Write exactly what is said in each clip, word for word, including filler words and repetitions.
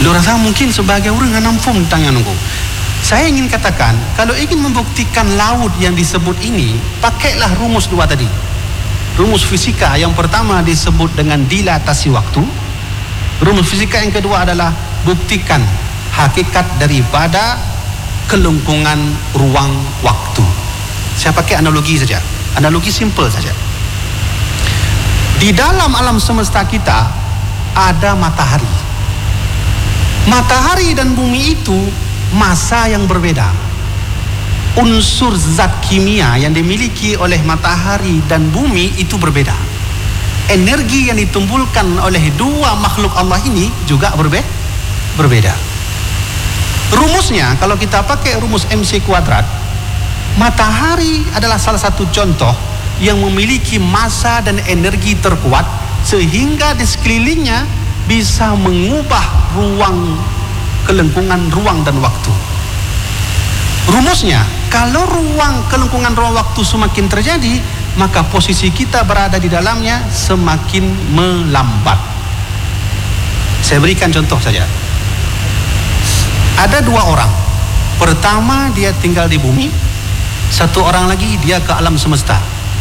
Lu rasa mungkin sebagai orang yang nampung tangan aku. Saya ingin katakan, kalau ingin membuktikan laut yang disebut ini, pakailah rumus dua tadi. Rumus fisika yang pertama disebut dengan dilatasi waktu. Rumus fisika yang kedua adalah buktikan hakikat daripada kelengkungan ruang waktu. Saya pakai analogi saja, analogi simple saja. Di dalam alam semesta kita ada matahari. Matahari dan bumi itu massa yang berbeda. Unsur zat kimia yang dimiliki oleh matahari dan bumi itu berbeda. Energi yang ditimbulkan oleh dua makhluk Allah ini juga berbe berbeda. Rumusnya, kalau kita pakai rumus M C kuadrat, matahari adalah salah satu contoh yang memiliki massa dan energi terkuat sehingga di sekelilingnya bisa mengubah ruang kelengkungan ruang dan waktu. Rumusnya, kalau ruang kelengkungan ruang waktu semakin terjadi, maka posisi kita berada di dalamnya semakin melambat. Saya berikan contoh saja. Ada dua orang. Pertama dia tinggal di bumi, satu orang lagi dia ke alam semesta.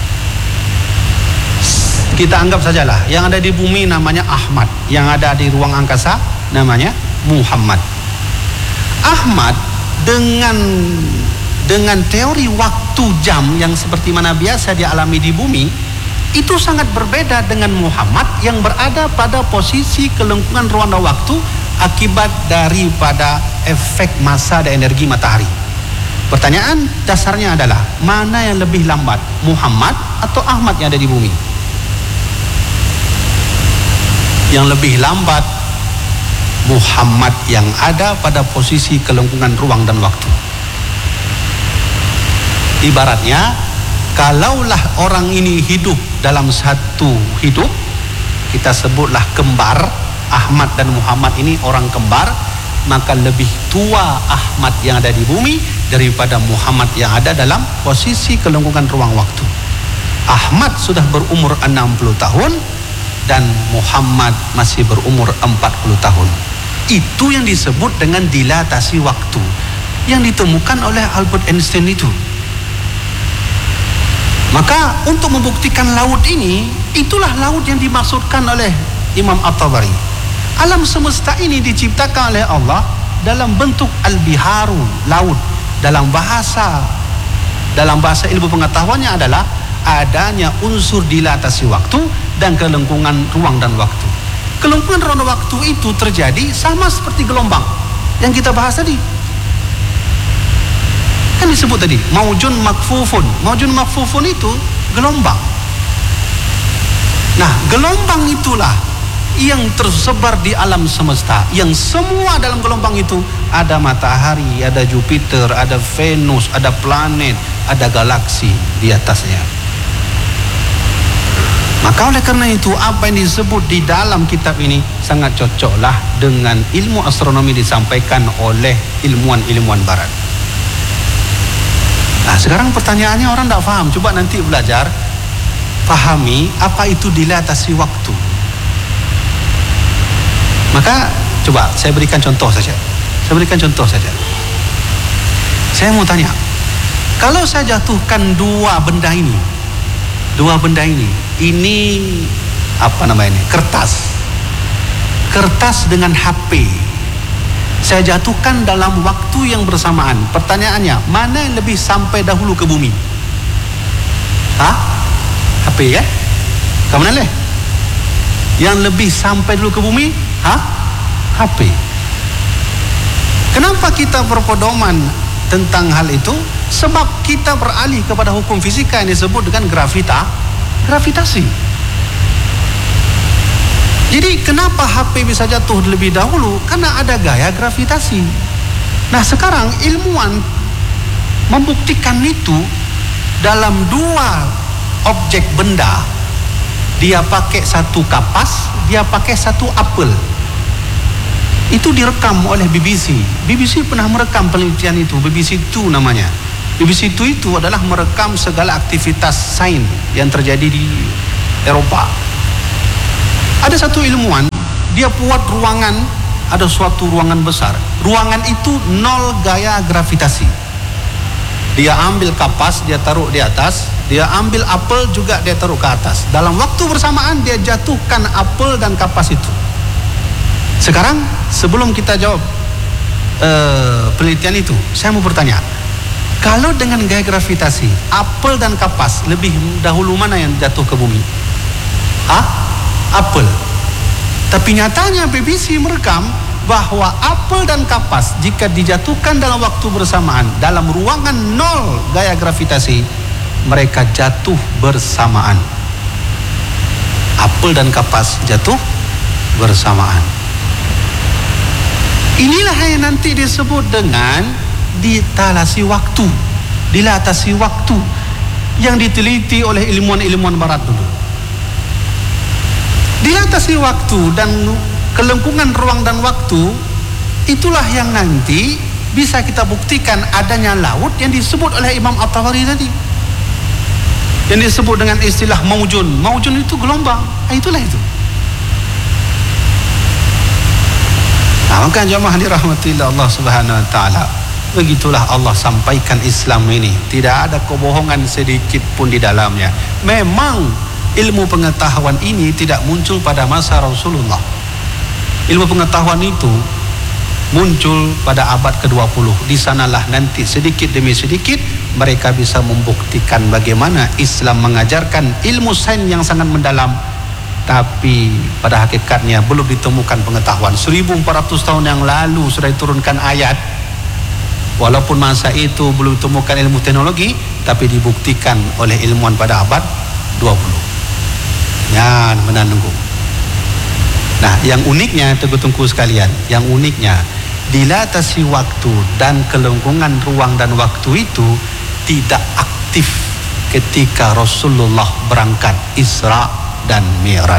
Kita anggap sajalah yang ada di bumi namanya Ahmad, yang ada di ruang angkasa namanya Muhammad. Ahmad dengan dengan teori waktu jam yang seperti mana biasa dialami di bumi itu sangat berbeda dengan Muhammad yang berada pada posisi kelengkungan ruang dan waktu akibat daripada efek massa dan energi matahari. Pertanyaan dasarnya adalah mana yang lebih lambat, Muhammad atau Ahmad yang ada di bumi? Yang lebih lambat Muhammad yang ada pada posisi kelengkungan ruang dan waktu. Ibaratnya, kalaulah orang ini hidup dalam satu hidup, kita sebutlah kembar, Ahmad dan Muhammad ini orang kembar, maka lebih tua Ahmad yang ada di bumi daripada Muhammad yang ada dalam posisi kelengkungan ruang waktu. Ahmad sudah berumur enam puluh tahun dan Muhammad masih berumur empat puluh tahun. Itu yang disebut dengan dilatasi waktu yang ditemukan oleh Albert Einstein itu. Maka untuk membuktikan laut ini, itulah laut yang dimaksudkan oleh Imam At-Tabari. Alam semesta ini diciptakan oleh Allah dalam bentuk al-biharu, laut. Dalam bahasa dalam bahasa ilmu pengetahuannya adalah adanya unsur dilatasi waktu dan kelengkungan ruang dan waktu. Kelengkungan ruang dan waktu itu terjadi sama seperti gelombang yang kita bahas tadi. Kan disebut tadi maujun makfufun. Maujun makfufun itu gelombang. Nah, gelombang itulah yang tersebar di alam semesta, yang semua dalam gelombang itu ada matahari, ada Jupiter, ada Venus, ada planet, ada galaksi di atasnya. Maka oleh karena itu apa yang disebut di dalam kitab ini sangat cocoklah dengan ilmu astronomi disampaikan oleh ilmuwan-ilmuwan barat. Nah, sekarang pertanyaannya orang tidak paham. Coba nanti belajar, pahami apa itu dilatasi waktu. Maka coba saya berikan contoh saja. Saya berikan contoh saja. Saya mau tanya, kalau saya jatuhkan dua benda ini, dua benda ini, ini apa namanya ini? Kertas. Kertas dengan H P. Saya jatuhkan dalam waktu yang bersamaan. Pertanyaannya, mana yang lebih sampai dahulu ke bumi? Hah? H P ya? Ke mana leh? Yang lebih sampai dulu ke bumi? Hah? H P. Kenapa kita berpedoman tentang hal itu? Sebab kita beralih kepada hukum fisika yang disebut dengan gravita, gravitasi. Jadi kenapa H P bisa jatuh lebih dahulu? Karena ada gaya gravitasi. Nah, sekarang ilmuwan membuktikan itu dalam dua objek benda. Dia pakai satu kapas, dia pakai satu apel. Itu direkam oleh B B C. B B C pernah merekam penelitian itu. B B C two namanya. B B C two itu adalah merekam segala aktivitas sains yang terjadi di Eropa. Ada satu ilmuwan, dia buat ruangan ada suatu ruangan besar. Ruangan itu nol gaya gravitasi. Dia ambil kapas, dia taruh di atas. Dia ambil apel juga dia taruh ke atas. Dalam waktu bersamaan dia jatuhkan apel dan kapas itu. Sekarang sebelum kita jawab uh, penelitian itu, saya mau bertanya, kalau dengan gaya gravitasi, apel dan kapas lebih dahulu mana yang jatuh ke bumi? Hah? Apel. Tapi nyatanya B B C merekam bahwa apel dan kapas jika dijatuhkan dalam waktu bersamaan dalam ruangan nol gaya gravitasi, mereka jatuh bersamaan. Apel dan kapas jatuh bersamaan. Inilah yang nanti disebut dengan ditalasi waktu, dilatasi waktu, yang diteliti oleh ilmuwan-ilmuwan barat dulu. Dilatasi waktu dan kelengkungan ruang dan waktu, itulah yang nanti bisa kita buktikan adanya laut yang disebut oleh Imam At-Tabari tadi, yang disebut dengan istilah maujun. Maujun itu gelombang. Itulah itu. Nah, maka jamaah dirahmati Allah Subhanahu wa taala, begitulah Allah sampaikan Islam ini. Tidak ada kebohongan sedikit pun di dalamnya. Memang ilmu pengetahuan ini tidak muncul pada masa Rasulullah. Ilmu pengetahuan itu muncul pada abad ke dua puluh. Di sanalah nanti sedikit demi sedikit mereka bisa membuktikan bagaimana Islam mengajarkan ilmu sains yang sangat mendalam, tapi pada hakikatnya belum ditemukan pengetahuan. seribu empat ratus tahun yang lalu sudah diturunkan ayat. Walaupun masa itu belum ditemukan ilmu teknologi, tapi dibuktikan oleh ilmuwan pada abad dua puluh. Ya, menunggu. Nah, yang uniknya tengku-tengku sekalian, yang uniknya dilatasi waktu dan kelengkungan ruang dan waktu itu tidak aktif ketika Rasulullah berangkat Isra dan Mi'raj.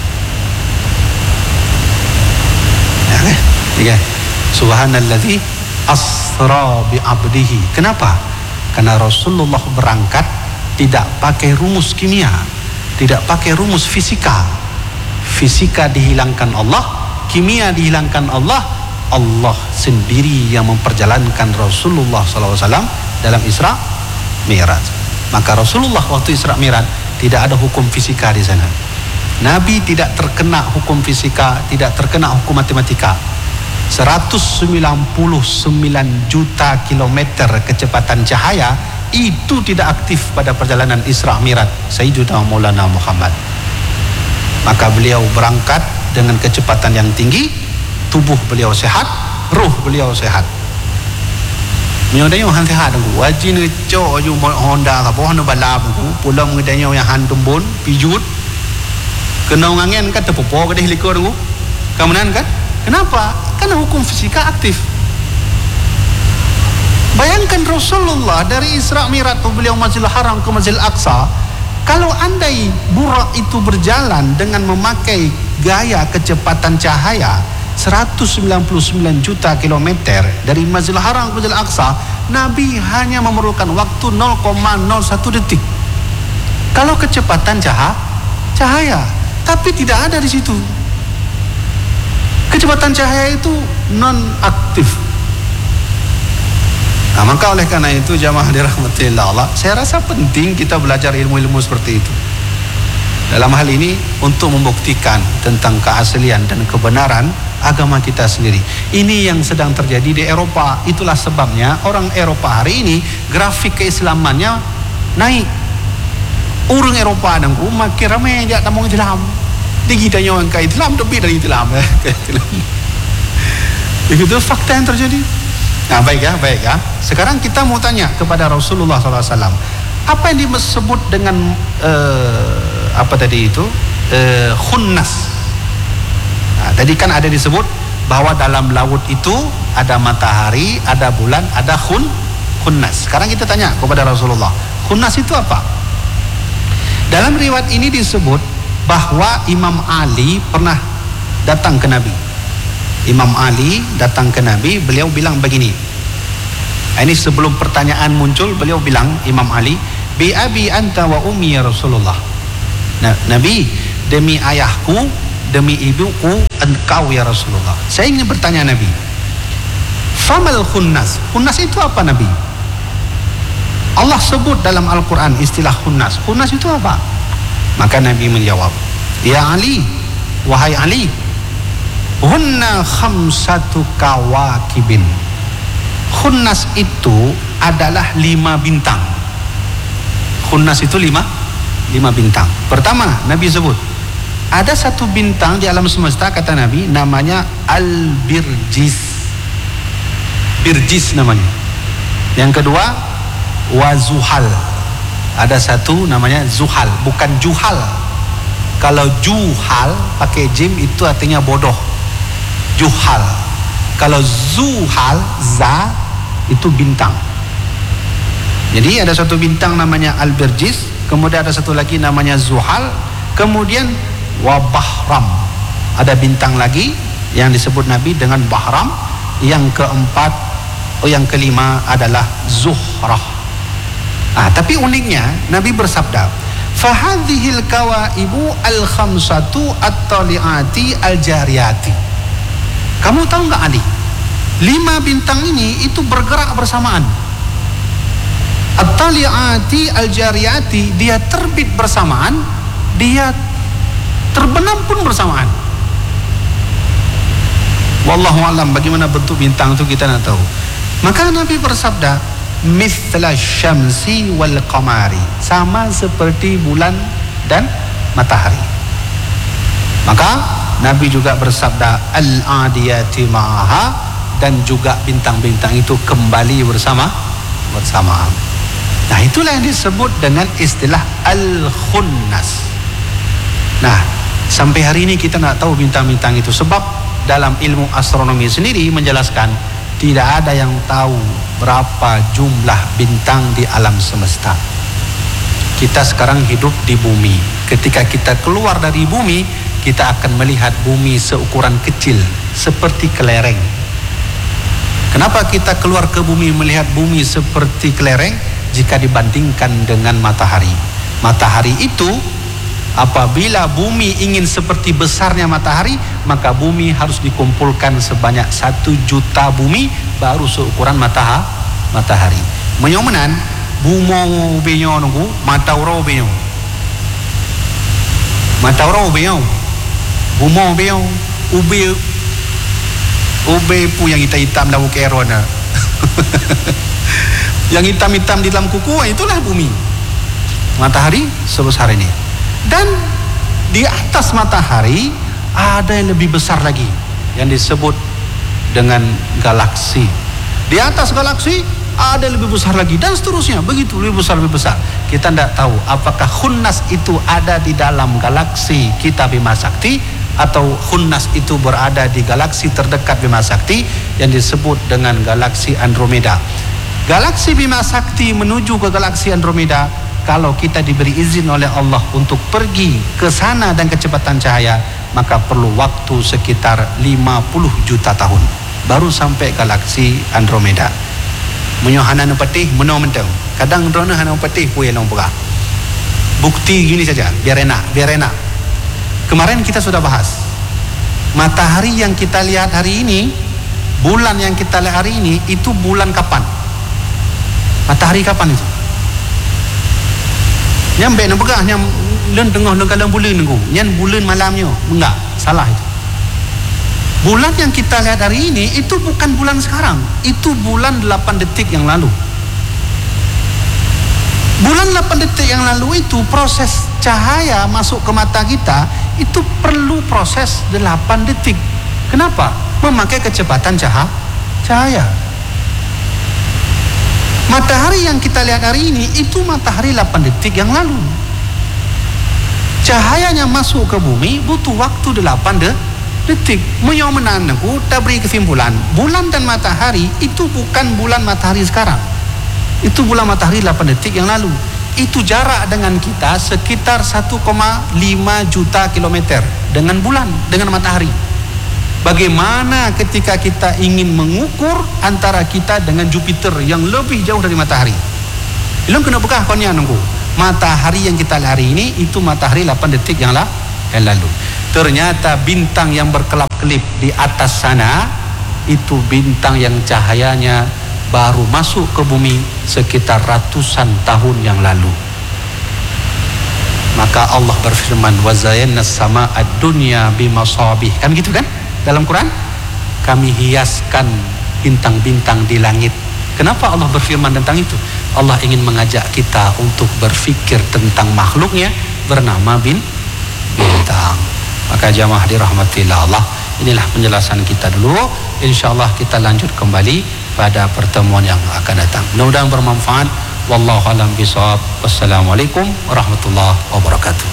Ya, kan? Ya. Subhanalladzi asra bi 'abdihi. Kenapa? Karena Rasulullah berangkat tidak pakai rumus kimia, tidak pakai rumus fisika. Fisika dihilangkan Allah, kimia dihilangkan Allah. Allah sendiri yang memperjalankan Rasulullah sallallahu alaihi wasallam dalam Isra Mi'raj. Maka Rasulullah waktu Isra Mi'raj tidak ada hukum fisika di sana. Nabi tidak terkena hukum fisika, tidak terkena hukum matematika. seratus sembilan puluh sembilan juta kilometer kecepatan cahaya itu tidak aktif pada perjalanan Isra Mi'raj Sayyidina Maulana Muhammad. Maka beliau berangkat dengan kecepatan yang tinggi, tubuh beliau sehat, ruh beliau sehat. Menyodayo han sehat aku, wajin ngeco ju Honda ka pohon balap aku, pulang ngedanyo yang han tumbun, pijut. Kena angin kan terpopo ke helikopter aku. Kemudian kan? Kenapa? Karena hukum fisika aktif. Bayangkan Rasulullah dari Isra Mi'raj beliau Masjidil Haram ke Masjidil Aqsa. Kalau andai burak itu berjalan dengan memakai gaya kecepatan cahaya seratus sembilan puluh sembilan juta kilometer dari Masjidil Haram ke Masjidil Aqsa, Nabi hanya memerlukan waktu nol koma nol satu detik. Kalau kecepatan cahaya, cahaya, tapi tidak ada di situ. Kecepatan cahaya itu non aktif. Nah, maka oleh karena itu jamaah dirahmati Allah, saya rasa penting kita belajar ilmu-ilmu seperti itu. Dalam hal ini untuk membuktikan tentang keaslian dan kebenaran agama kita sendiri. Ini yang sedang terjadi di Eropa. Itulah sebabnya orang Eropa hari ini grafik keislamannya naik. Orang Eropa nangku makin ramai dia tamong Islam. Di kita yang ke Islam lebih dari Islam ya. Itu fakta yang terjadi. Nah, baik ya, baik ya. Sekarang kita mau tanya kepada Rasulullah sallallahu alaihi wasallam, apa yang disebut dengan uh, apa tadi itu uh, khunnas. Nah, tadi kan ada disebut bahwa dalam laut itu ada matahari, ada bulan, ada khun khunnas. Sekarang kita tanya kepada Rasulullah, khunnas itu apa? Dalam riwayat ini disebut bahwa Imam Ali pernah datang ke Nabi. Imam Ali datang ke Nabi, beliau bilang begini. Ini sebelum pertanyaan muncul, beliau bilang, Imam Ali, bi abi anta wa ummi ya Rasulullah. Nah, Nabi, demi ayahku demi ibuku engkau ya Rasulullah. Saya ingin bertanya Nabi, famal khunnas, khunnas itu apa Nabi? Allah sebut dalam Al-Quran istilah khunnas. Khunnas itu apa? Maka Nabi menjawab, ya Ali, wahai Ali, hunna khamsatu kawakibin. Khunnas itu adalah lima bintang. Khunnas itu lima lima bintang. Pertama Nabi sebut ada satu bintang di alam semesta, kata Nabi, namanya Al-Birjis. Birjis namanya. Yang kedua Wazuhal. Ada satu namanya Zuhal, bukan Juhal. Kalau Juhal pakai jim itu artinya bodoh. Juhal. Kalau Zuhal, za itu bintang. Jadi ada satu bintang namanya Al-Birjis, kemudian ada satu lagi namanya Zuhal, kemudian Wabahram. Ada bintang lagi yang disebut Nabi dengan Bahram. Yang keempat, oh yang kelima adalah Zuhrah. Ah, tapi uniknya Nabi bersabda, fahadhil kawaibu al-khamsatu at-tali'ati al-jariyati. Kamu tahu nggak Ali? Lima bintang ini itu bergerak bersamaan. At-tali'ati al-jariyati, dia terbit bersamaan, dia terbenam pun bersamaan. Wallahu alam bagaimana bentuk bintang itu kita tidak tahu. Maka Nabi bersabda, mithla syamsi wal qamari, sama seperti bulan dan matahari. Maka Nabi juga bersabda, al-adiyati ma'aha, dan juga bintang-bintang itu kembali bersama bersama. Nah, itulah yang disebut dengan istilah al-khunnas. Nah, sampai hari ini kita tidak tahu bintang-bintang itu, sebab dalam ilmu astronomi sendiri menjelaskan tidak ada yang tahu berapa jumlah bintang di alam semesta. Kita sekarang hidup di bumi. Ketika kita keluar dari bumi, kita akan melihat bumi seukuran kecil seperti kelereng. Kenapa kita keluar ke bumi melihat bumi seperti kelereng? Jika dibandingkan dengan matahari. Matahari itu, apabila bumi ingin seperti besarnya matahari, maka bumi harus dikumpulkan sebanyak satu juta bumi baru seukuran mataha, matahari. Menyomenan bumo benyo nunggu matauro benyo. Matauro benyo. Bumo benyo ube ube pu yang hitam-hitam dalam kerona. Yang hitam-hitam di dalam kuku, itulah bumi. Matahari sebesar ini. Dan di atas matahari ada yang lebih besar lagi yang disebut dengan galaksi. Di atas galaksi ada yang lebih besar lagi dan seterusnya, begitu lebih besar lebih besar. Kita tidak tahu apakah khunnas itu ada di dalam galaksi kita Bima Sakti atau khunnas itu berada di galaksi terdekat Bima Sakti yang disebut dengan galaksi Andromeda. Galaksi Bima Sakti menuju ke galaksi Andromeda, kalau kita diberi izin oleh Allah untuk pergi ke sana dan kecepatan cahaya, maka perlu waktu sekitar lima puluh juta tahun baru sampai galaksi Andromeda. Menyohana nu petih meno menteng. Kadang drone hana petih puye long pegah. Bukti gini saja, biar enak, biar enak. Kemarin kita sudah bahas. Matahari yang kita lihat hari ini, bulan yang kita lihat hari ini, itu bulan kapan? Matahari kapan itu? Nyampe nak pegah nyam len tengah len kalang bulan nunggu. Nyan bulan malamnya. Enggak, salah itu. Bulan yang kita lihat hari ini itu bukan bulan sekarang. Itu bulan delapan detik yang lalu. Bulan delapan detik yang lalu itu proses cahaya masuk ke mata kita itu perlu proses delapan detik. Kenapa? Memakai kecepatan cahaya. Cahaya. Matahari yang kita lihat hari ini itu matahari delapan detik yang lalu. Cahayanya masuk ke bumi butuh waktu delapan detik. Menyomenan aku tak beri kesimpulan, bulan dan matahari itu bukan bulan matahari sekarang. Itu bulan matahari delapan detik yang lalu. Itu jarak dengan kita sekitar satu koma lima juta kilometer dengan bulan, dengan matahari. Bagaimana ketika kita ingin mengukur antara kita dengan Jupiter yang lebih jauh dari matahari? Belum kena bekah konya nunggu. Matahari yang kita lihat hari ini itu matahari delapan detik yang, lah, yang lalu. Ternyata bintang yang berkelap-kelip di atas sana itu bintang yang cahayanya baru masuk ke bumi sekitar ratusan tahun yang lalu. Maka Allah berfirman, wa zayyana as-samaa'a ad-dunya bimasabih. Kan gitu kan dalam Quran? Kami hiaskan bintang-bintang di langit. Kenapa Allah berfirman tentang itu? Allah ingin mengajak kita untuk berfikir tentang makhluknya bernama bin bintang. Maka jamaah dirahmatillah Allah, inilah penjelasan kita dulu. Insyaallah kita lanjut kembali pada pertemuan yang akan datang. Mudah-mudahan bermanfaat. Wallahu a'lam bishawab. Wassalamualaikum warahmatullahi wabarakatuh.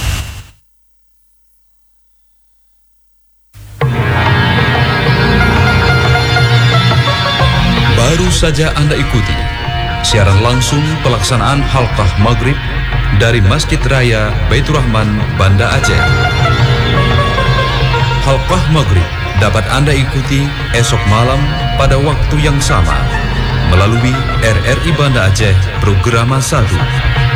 Baru saja Anda ikuti siaran langsung pelaksanaan halqah maghrib dari Masjid Raya Baitur Rahman, Banda Aceh. Halqah maghrib dapat Anda ikuti esok malam pada waktu yang sama melalui R R I Banda Aceh Programa satu.